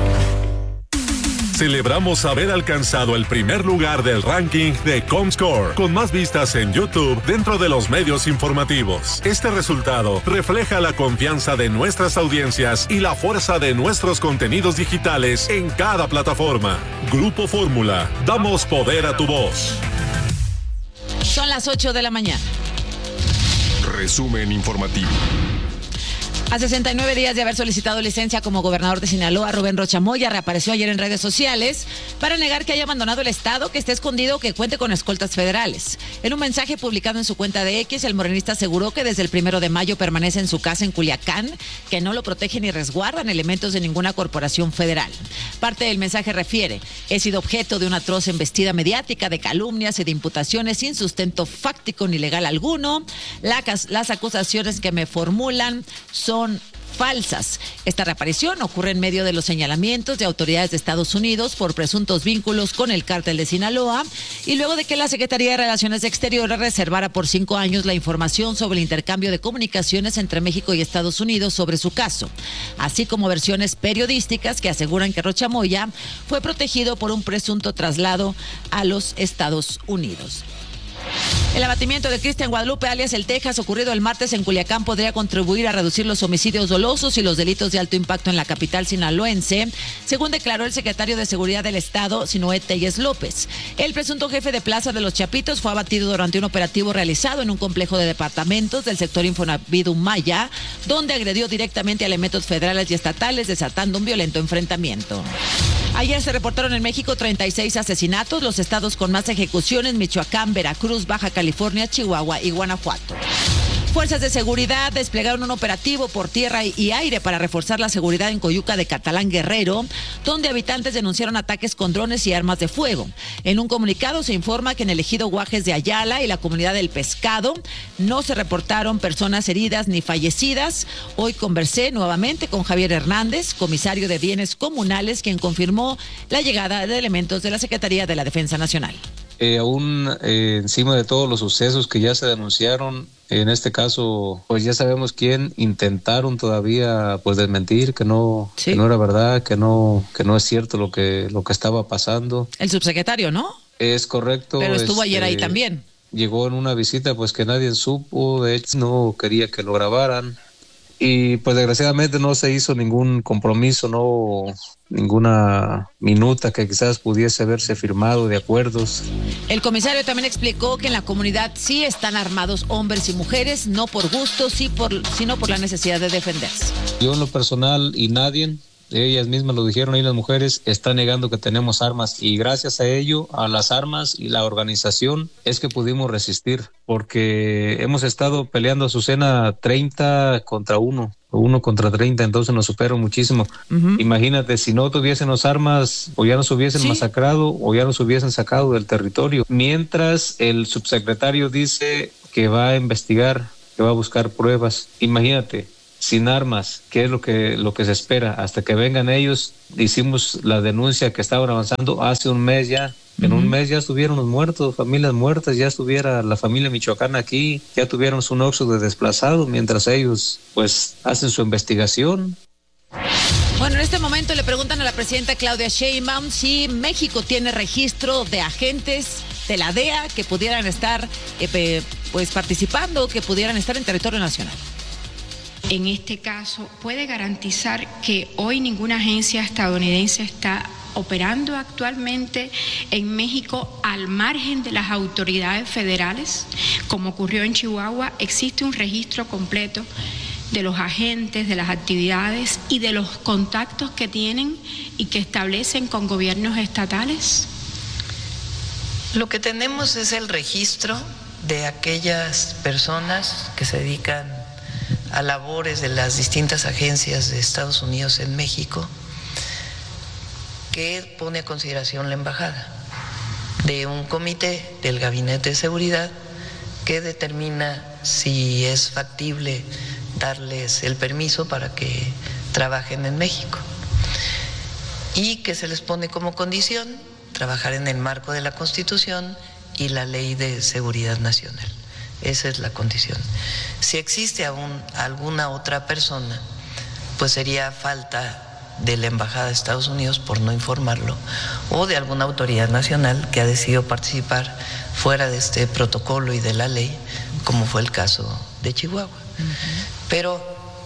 Celebramos haber alcanzado el primer lugar del ranking de Comscore, con más vistas en YouTube dentro de los medios informativos. Este resultado refleja la confianza de nuestras audiencias y la fuerza de nuestros contenidos digitales en cada plataforma. Grupo Fórmula, damos poder a tu voz. Son las ocho de la mañana. Resumen informativo. A sesenta y nueve días de haber solicitado licencia como gobernador de Sinaloa, Rubén Rocha Moya reapareció ayer en redes sociales para negar que haya abandonado el estado, que esté escondido o que cuente con escoltas federales. En un mensaje publicado en su cuenta de X, el morenista aseguró que desde el primero de mayo permanece en su casa en Culiacán, que no lo protegen ni resguardan elementos de ninguna corporación federal. Parte del mensaje refiere: he sido objeto de una atroz embestida mediática de calumnias y de imputaciones sin sustento fáctico ni legal alguno. La, las acusaciones que me formulan son son falsas. Esta reaparición ocurre en medio de los señalamientos de autoridades de Estados Unidos por presuntos vínculos con el cártel de Sinaloa y luego de que la Secretaría de Relaciones Exteriores reservara por cinco años la información sobre el intercambio de comunicaciones entre México y Estados Unidos sobre su caso, así como versiones periodísticas que aseguran que Rocha Moya fue protegido por un presunto traslado a los Estados Unidos. El abatimiento de Cristian Guadalupe, alias El Texas, ocurrido el martes en Culiacán, podría contribuir a reducir los homicidios dolosos y los delitos de alto impacto en la capital sinaloense, según declaró el secretario de Seguridad del Estado, Sinoé Telles López. El presunto jefe de Plaza de los Chapitos fue abatido durante un operativo realizado en un complejo de departamentos del sector Infonavit Maya, donde agredió directamente a elementos federales y estatales, desatando un violento enfrentamiento. Ayer se reportaron en México treinta y seis asesinatos, los estados con más ejecuciones: Michoacán, Veracruz, Baja California, Chihuahua y Guanajuato. Fuerzas de seguridad desplegaron un operativo por tierra y aire para reforzar la seguridad en Coyuca de Catalán, Guerrero, donde habitantes denunciaron ataques con drones y armas de fuego. En un comunicado se informa que en el ejido Guajes de Ayala y la comunidad del Pescado no se reportaron personas heridas ni fallecidas. Hoy conversé nuevamente con Javier Hernández, comisario de Bienes Comunales, quien confirmó la llegada de elementos de la Secretaría de la Defensa Nacional. Eh, aún eh, encima de todos los sucesos que ya se denunciaron, en este caso, pues ya sabemos quién intentaron todavía pues desmentir que no, sí. que no era verdad, que no, que no es cierto lo que, lo que estaba pasando. El subsecretario, ¿no? Es correcto. Pero estuvo este, ayer ahí también. Llegó en una visita pues que nadie supo, de hecho no quería que lo grabaran. Y pues desgraciadamente no se hizo ningún compromiso, no ninguna minuta que quizás pudiese haberse firmado de acuerdos. El comisario también explicó que en la comunidad sí están armados hombres y mujeres, no por gusto, sí por, sino por la necesidad de defenderse. Yo en lo personal y nadie, ellas mismas lo dijeron ahí las mujeres, están negando que tenemos armas y gracias a ello, a las armas y la organización es que pudimos resistir porque hemos estado peleando Azucena treinta contra uno, uno contra treinta, entonces nos superan muchísimo. Uh-huh. Imagínate, si no tuviésemos armas o ya nos hubiesen ¿Sí? masacrado o ya nos hubiesen sacado del territorio. Mientras el subsecretario dice que va a investigar, que va a buscar pruebas, imagínate. Sin armas, ¿qué es lo que, lo que se espera? Hasta que vengan ellos, hicimos la denuncia que estaban avanzando hace un mes ya. En uh-huh. un mes ya estuvieron los muertos, familias muertas, ya estuviera la familia michoacana aquí, ya tuvieron un óxido de desplazados, mientras ellos pues hacen su investigación. Bueno, en este momento le preguntan a la presidenta Claudia Sheinbaum si México tiene registro de agentes de la D E A que pudieran estar eh, pues participando, que pudieran estar en territorio nacional. En este caso, ¿puede garantizar que hoy ninguna agencia estadounidense está operando actualmente en México al margen de las autoridades federales? Como ocurrió en Chihuahua, ¿existe un registro completo de los agentes, de las actividades y de los contactos que tienen y que establecen con gobiernos estatales? Lo que tenemos es el registro de aquellas personas que se dedican a labores de las distintas agencias de Estados Unidos en México, que pone a consideración la embajada, de un comité del Gabinete de Seguridad que determina si es factible darles el permiso para que trabajen en México y que se les pone como condición trabajar en el marco de la Constitución y la Ley de Seguridad Nacional. Esa es la condición. Si existe aún alguna otra persona, pues sería falta de la Embajada de Estados Unidos por no informarlo, o de alguna autoridad nacional que ha decidido participar fuera de este protocolo y de la ley, como fue el caso de Chihuahua. Uh-huh. Pero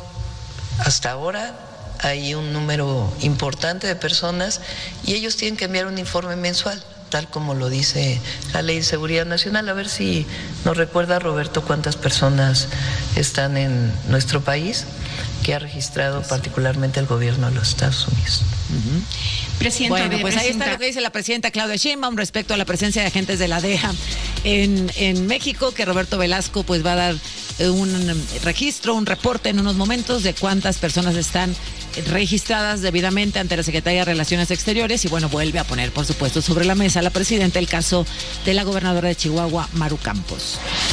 hasta ahora hay un número importante de personas y ellos tienen que enviar un informe mensual, tal como lo dice la Ley de Seguridad Nacional. A ver si nos recuerda, Roberto, cuántas personas están en nuestro país que ha registrado particularmente el gobierno de los Estados Unidos. Uh-huh. Presidenta, bueno, pues ahí está lo que dice la presidenta Claudia Sheinbaum respecto a la presencia de agentes de la D E A en, en México, que Roberto Velasco pues va a dar un registro, un reporte en unos momentos de cuántas personas están registradas debidamente ante la Secretaría de Relaciones Exteriores. Y bueno, vuelve a poner, por supuesto, sobre la mesa la presidenta el caso de la gobernadora de Chihuahua, Maru Campos.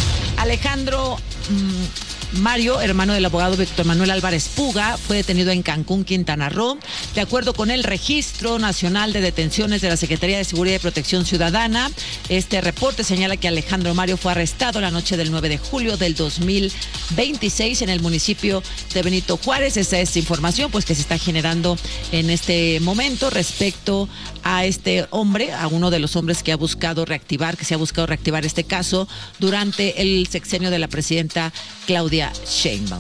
Alejandro mmm, Mario, hermano del abogado Víctor Manuel Álvarez Puga, fue detenido en Cancún, Quintana Roo. De acuerdo con el Registro Nacional de Detenciones de la Secretaría de Seguridad y Protección Ciudadana, este reporte señala que Alejandro Mario fue arrestado la noche del nueve de julio del dos mil veintiséis en el municipio de Benito Juárez. Esa es información pues que se está generando en este momento respecto a este hombre, a uno de los hombres que ha buscado reactivar, que se ha buscado reactivar este caso durante el sexenio de la presidenta Claudia Sheinbaum.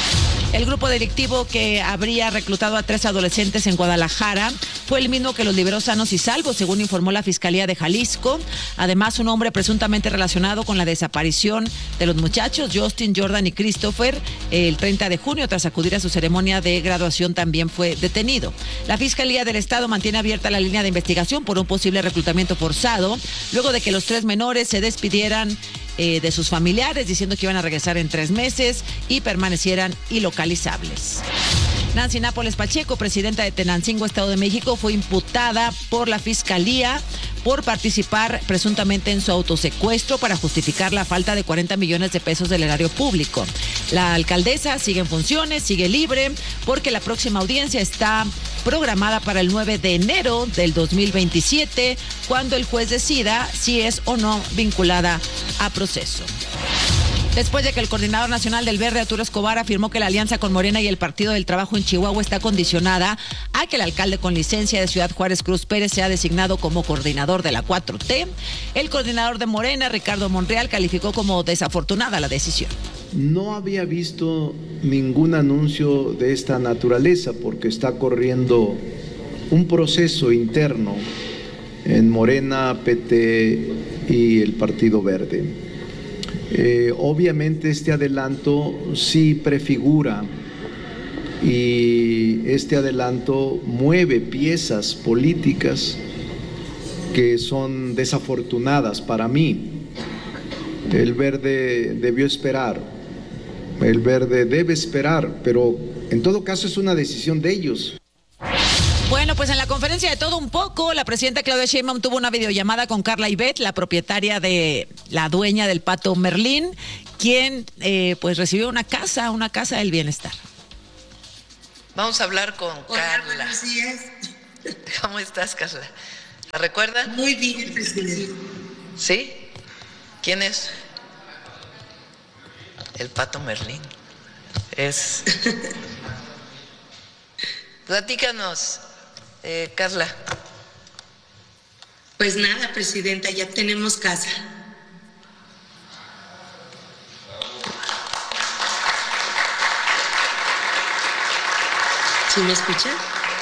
El grupo delictivo que habría reclutado a tres adolescentes en Guadalajara fue el mismo que los liberó sanos y salvos, según informó la Fiscalía de Jalisco. Además, un hombre presuntamente relacionado con la desaparición de los muchachos, Justin, Jordan y Christopher, el treinta de junio, tras acudir a su ceremonia de graduación, también fue detenido. La Fiscalía del Estado mantiene abierta la línea de investigación por un posible reclutamiento forzado, luego de que los tres menores se despidieran eh, de sus familiares, diciendo que iban a regresar en tres meses y permanecieran ilocalizables. Nancy Nápoles Pacheco, presidenta de Tenancingo, Estado de México, fue imputada por la Fiscalía por participar presuntamente en su autosecuestro para justificar la falta de cuarenta millones de pesos del erario público. La alcaldesa sigue en funciones, sigue libre, porque la próxima audiencia está programada para el nueve de enero del dos mil veintisiete, cuando el juez decida si es o no vinculada a proceso. Después de que el coordinador nacional del Verde, Arturo Escobar, afirmó que la alianza con Morena y el Partido del Trabajo en Chihuahua está condicionada a que el alcalde con licencia de Ciudad Juárez, Cruz Pérez, sea designado como coordinador de la cuatro T, el coordinador de Morena, Ricardo Monreal, calificó como desafortunada la decisión. No había visto ningún anuncio de esta naturaleza porque está corriendo un proceso interno en Morena, P T y el Partido Verde. Eh, obviamente este adelanto sí prefigura y este adelanto mueve piezas políticas que son desafortunadas para mí. El Verde debió esperar, el Verde debe esperar, pero en todo caso es una decisión de ellos. Bueno, pues en la conferencia de todo un poco, la presidenta Claudia Sheinbaum tuvo una videollamada con Carla Ivette, la propietaria de la dueña del Pato Merlín, quien eh, pues recibió una casa, una casa del bienestar. Vamos a hablar con Hola, Carla. Buenos días. ¿Cómo estás, Carla? ¿La recuerdan? Muy bien, presidente. ¿Sí? ¿Quién es? El Pato Merlín. Es... Platícanos. Eh, Carla. Pues nada, presidenta, ya tenemos casa. ¿Sí me escuchan?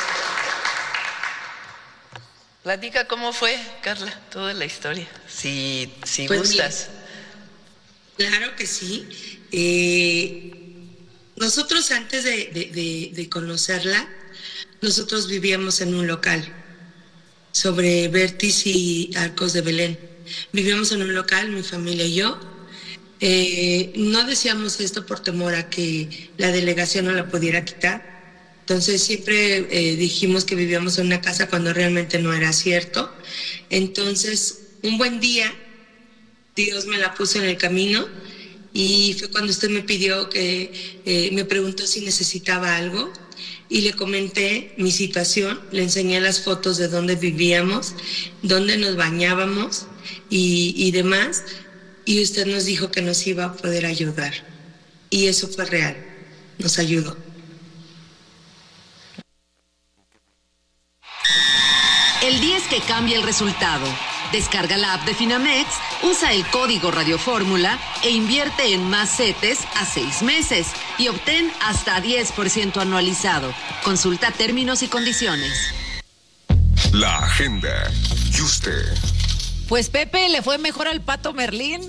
Platica cómo fue, Carla, toda la historia, si, si Pues gustas. Mira, claro que sí. Eh, nosotros antes de, de, de, de conocerla, nosotros vivíamos en un local sobre Vértiz y Arcos de Belén. Vivíamos en un local, mi familia y yo. Eh, no decíamos esto por temor a que la delegación no la pudiera quitar. Entonces siempre eh, dijimos que vivíamos en una casa cuando realmente no era cierto. Entonces, un buen día, Dios me la puso en el camino y fue cuando usted me pidió que, eh, me preguntó si necesitaba algo. Y le comenté mi situación, le enseñé las fotos de dónde vivíamos, dónde nos bañábamos y, y demás, y usted nos dijo que nos iba a poder ayudar. Y eso fue real, nos ayudó. El día es que cambia el resultado. Descarga la app de Finamex, usa el código Radio Fórmula e invierte en más CETES a seis meses y obtén hasta diez por ciento anualizado. Consulta términos y condiciones. La agenda. ¿Y usted? Pues Pepe, le fue mejor al Pato Merlín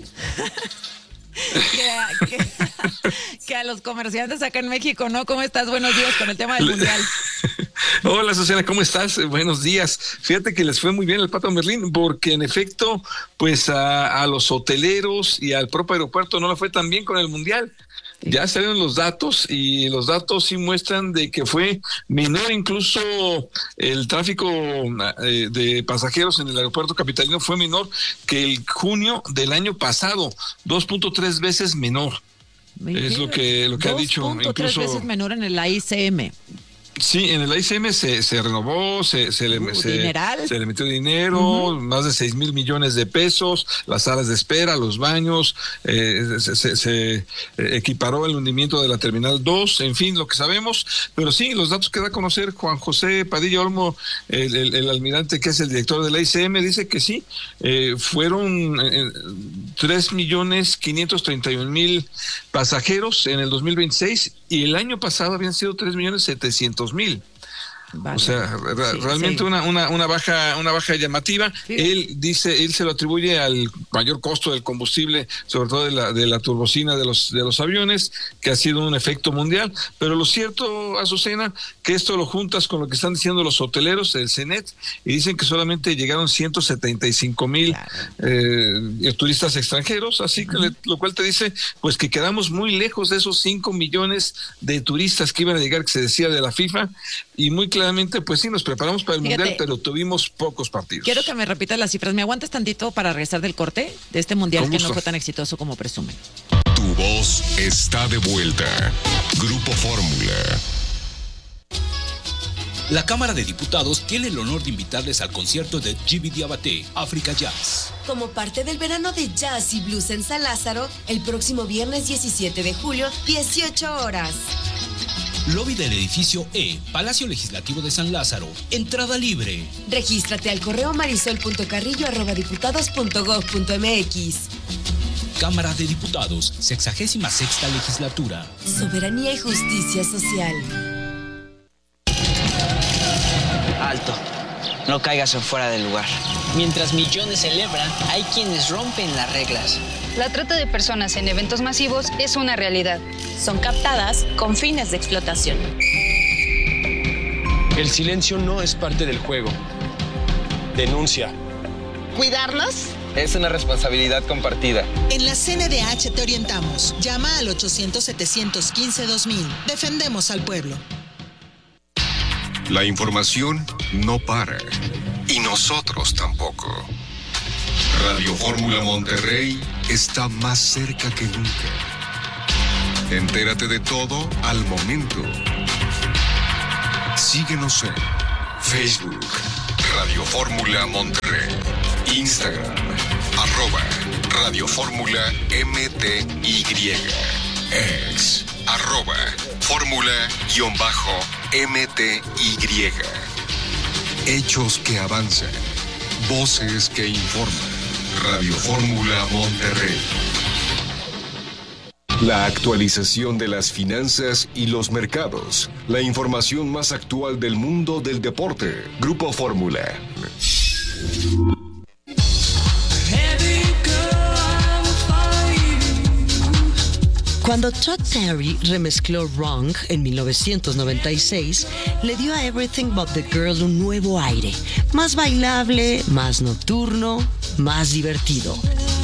que, a, que, que a los comerciantes acá en México, ¿no? ¿Cómo estás? Buenos días con el tema del Mundial. Hola, Susana, ¿cómo estás? Buenos días. Fíjate que les fue muy bien el Pato Merlín, porque en efecto, pues a, a los hoteleros y al propio aeropuerto no le fue tan bien con el Mundial. Ya salieron los datos y los datos sí muestran de que fue menor, incluso el tráfico eh, de pasajeros en el aeropuerto capitalino fue menor que el junio del año pasado, dos punto tres veces menor. Es lo que, lo que ha dicho. dos punto tres veces menor en el A I C M. Sí, en el A I C M se, se renovó, se, se, le, uh, se, se le metió dinero, uh-huh. más de seis mil millones de pesos, las salas de espera, los baños, eh, se, se, se equiparó el hundimiento de la Terminal dos, en fin, lo que sabemos, pero sí, los datos que da a conocer Juan José Padilla Olmo, el, el, el almirante que es el director del A I C M, dice que sí, eh, fueron eh, tres millones quinientos treinta y un mil pasajeros en el dos mil veintiséis y el año pasado habían sido tres millones setecientos mil. Vale. O sea, sí, realmente sí. Una, una, una baja, una baja llamativa. Sí. Él dice, él se lo atribuye al mayor costo del combustible, sobre todo de la, de la turbocina de los, de los aviones, que ha sido un efecto mundial. Pero lo cierto, Azucena, que esto lo juntas con lo que están diciendo los hoteleros, el CENET, y dicen que solamente llegaron ciento setenta y cinco mil claro. eh, turistas extranjeros, así que uh-huh. le, lo cual te dice, pues que quedamos muy lejos de esos cinco millones de turistas que iban a llegar, que se decía de la FIFA, y muy claramente, pues sí, nos preparamos para el Fíjate, Mundial, pero tuvimos pocos partidos. Quiero que me repitas las cifras. ¿Me aguantas tantito para regresar del corte de este Mundial que no fue tan exitoso como presumen? Tu voz está de vuelta. Grupo Fórmula. La Cámara de Diputados tiene el honor de invitarles al concierto de Djiby Diabaté, Africa Jazz. Como parte del verano de jazz y blues en San Lázaro, el próximo viernes diecisiete de julio, dieciocho horas. Lobby del edificio E, Palacio Legislativo de San Lázaro. Entrada libre. Regístrate al correo marisol punto carrillo arroba diputados punto gob punto mx. Cámara de Diputados, sexagésima sexta legislatura. Soberanía y justicia social. Alto. No caigas en fuera del lugar. Mientras millones celebran, hay quienes rompen las reglas. La trata de personas en eventos masivos es una realidad. Son captadas con fines de explotación. El silencio no es parte del juego. Denuncia. ¿Cuidarnos? Es una responsabilidad compartida. En la C N D H te orientamos. Llama al ochocientos, setecientos quince, dos mil. Defendemos al pueblo. La información no para. Y nosotros tampoco. Radio Fórmula Monterrey está más cerca que nunca. Entérate de todo al momento. Síguenos en Facebook, Radio Fórmula Monterrey, Instagram, arroba Radio Fórmula M T Y, ex, arroba Fórmula-M T Y. Hechos que avanzan, voces que informan. Radio Fórmula Monterrey. La actualización de las finanzas y los mercados. La información más actual del mundo del deporte. Grupo Fórmula. Cuando Todd Terry remezcló Wrong en mil novecientos noventa y seis, le dio a Everything But the Girl un nuevo aire, más bailable, más nocturno, más divertido.